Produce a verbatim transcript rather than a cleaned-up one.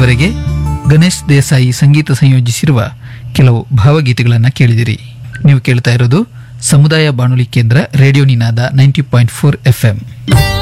ಇದುವರೆಗೆ ಗಣೇಶ್ ದೇಸಾಯಿ ಸಂಗೀತ ಸಂಯೋಜಿಸಿರುವ ಕೆಲವು ಭಾವಗೀತೆಗಳನ್ನು ಕೇಳಿದಿರಿ. ನೀವು ಕೇಳ್ತಾ ಇರೋದು ಸಮುದಾಯ ಬಾನುಲಿ ಕೇಂದ್ರ ರೇಡಿಯೋ ನಿನಾದ ninety point four F M.